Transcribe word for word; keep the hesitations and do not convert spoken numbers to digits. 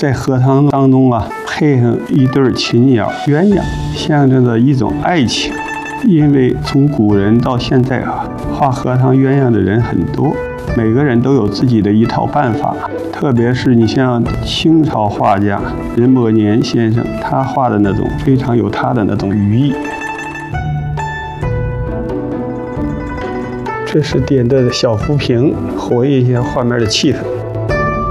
在荷塘当中啊，配上一对禽鸟鸳鸯，象征着一种爱情。因为从古人到现在啊，画荷塘鸳鸯的人很多，每个人都有自己的一套办法。特别是你像清朝画家任伯年先生，他画的那种非常有他的那种寓意。这是点的小浮萍，活跃一下画面的气氛。